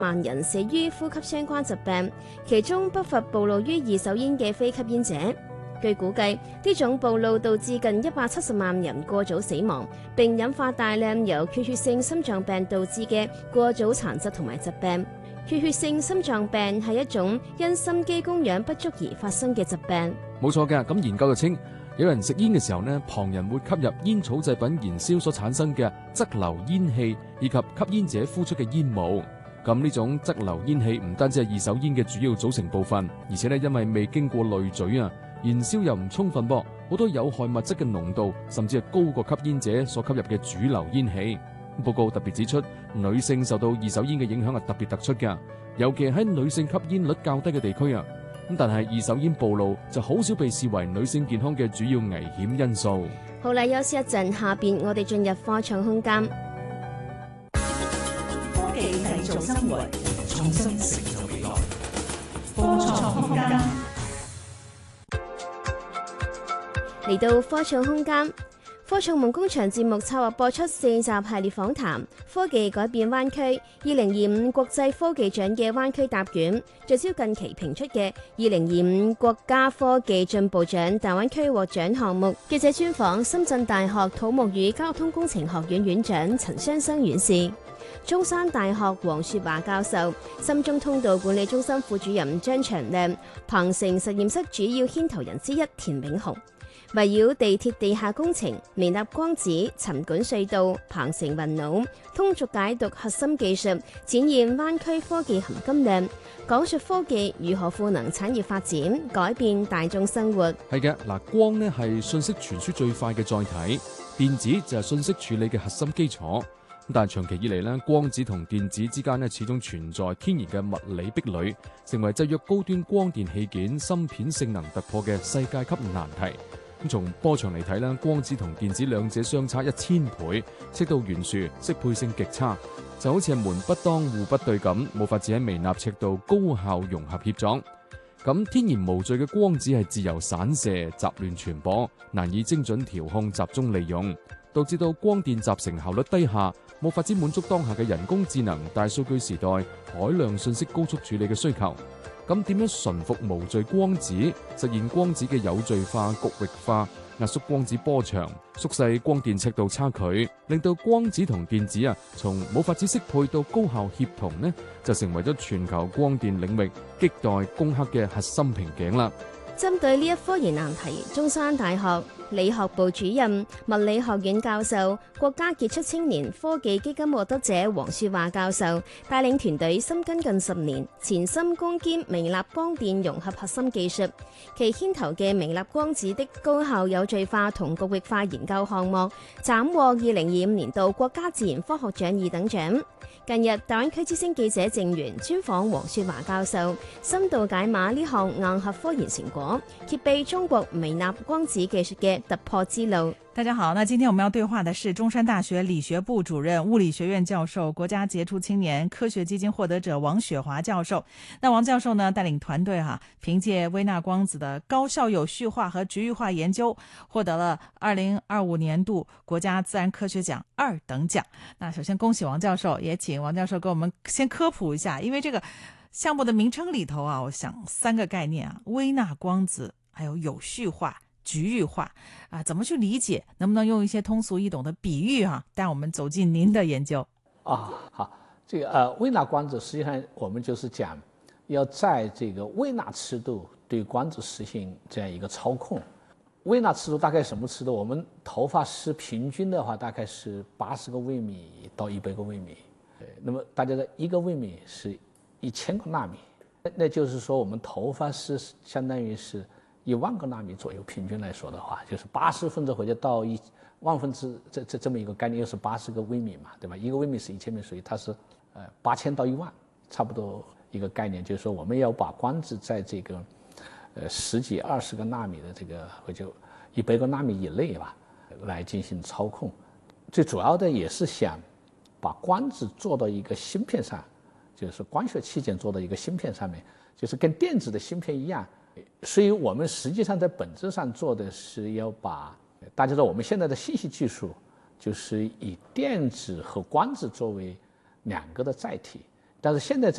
萬人死於呼吸相關疾病，其中不乏暴露於二手煙嘅非吸煙者。據估計，呢種暴露導致近170萬人過早死亡，並引發大量由缺血性心臟病導致嘅過早殘疾同埋疾病。缺血性心臟病係一種因心肌供氧不足而發生嘅疾病。 冇錯嘅，咁研究就稱，有人食煙嘅時候呢，旁人會吸入煙草製品燃燒所產生嘅側流煙氣，以及吸煙者呼出嘅煙霧。咁呢種側流煙氣唔單止係二手煙嘅主要組成部分，而且呢因為未經過濾嘴啊，燃燒又唔充分噃，好多有害物質嘅濃度甚至係高過吸煙者所吸入嘅主流煙氣。報告特別指出，女性受到二手煙嘅影響係特別突出嘅，尤其喺女性吸煙率較低嘅地區啊。咁但係二手煙暴露就好少被視為女性健康嘅主要危險因素。 好啦，休息一陣，下邊我哋進入科創空間。 科技製造生活，創新成就未來。科創空間。 嚟到科創空間，科創夢工場節目策劃播出4集系列訪談，科技改變灣區2025國際科技獎嘅灣區答卷，聚焦近期評出嘅2025國家科技進步獎大灣區獲獎項目。記者專訪深圳大學土木與交通工程學院院長陳雙生院士，中山大學黃雪華教授，深中通道管理中心副主任張長亮，鵬城實驗室主要牽頭人之一田永雄，圍繞地鐵地下工程、微納光子、沉管隧道、鵬城雲腦、通俗解讀核心技術，展現灣區科技含金量，講述科技如何賦能產業發展，改變大眾生活。 係嘅，嗱，光呢係信息傳輸最快嘅載體，電子就係信息處理嘅核心基礎。但係長期以嚟呢，光子同電子之間呢始終存在天然嘅物理壁壘，成為制約高端光電器件芯片性能突破嘅世界級難題。咁從波長嚟睇咧，光子同電子兩者相差1000倍，尺度懸殊，適配性極差，就好似係門不當戶不對咁，冇法子喺微納尺度高效融合協作。咁天然無序嘅光子係自由散射、雜亂傳播，難以精準調控、集中利用，導致到光電集成效率低下，冇法子滿足當下嘅人工智能、大數據時代海量信息高速處理嘅需求。咁點樣馴服無序光子，實現光子嘅有序化、局域化，壓縮光子波長，縮細光電尺度差距，令到光子同電子從冇法子適配到高效協同呢，就成為咗全球光電領域亟待攻克嘅核心瓶頸啦。 針對呢一科研難題，中山大學理學部主任、物理學院教授、國家傑出青年科技基金獲得者黃雪華教授帶領團隊深耕近10年，潛心攻堅微納光電融合核心技術。其牽頭嘅微納光子的高效有序化同局域化研究項目，斬獲2025年度國家自然科學獎2等獎。近日，大灣區之聲記者鄭源專訪黃雪華教授，深度解碼呢項硬核科研成果，揭秘中國微納光子技術嘅突破之路。 大家好，那今天我們要對話的是中山大學理學部主任、物理學院教授、國家傑出青年科學基金獲得者王雪華教授。那王教授呢帶領團隊憑借微納光子的高效有序化和局域化研究，獲得了2025年度國家自然科學獎2等獎。那首先恭喜王教授，也請王教授給我們先科普一下，因為這個項目的名稱裏頭我想3個概念微納光子，還有有序化、局域化怎麼去理解？能不能用一些通俗易懂的比喻帶我們走進您的研究？ 好，這個微納光子實際上我們就是講要在這個微納尺度對光子實行這樣一個操控。微納尺度大概什麼尺度？我們頭髮絲平均的話大概是80個微米到100個微米。那麼大家的1個微米是1000個納米，那就是說我們頭髮絲相當於是1萬個納米左右，平均來說的話，就是80分之或者到1萬分之這麼一個概念，又是80個微米嘛，對吧？1個微米是1000米，所以它是8000到1萬，差不多一個概念。就是說我們要把光子在這個10幾20個納米的這個或者100個納米以內吧，來進行操控。最主要的也是想把光子做到一個芯片上，就是光學器件做到一個芯片上面，就是跟電子的芯片一樣。所以我們實際上在本質上做的是要把大家知道我們現在的信息技術就是以電子和光子作為2個的載體， 但是现在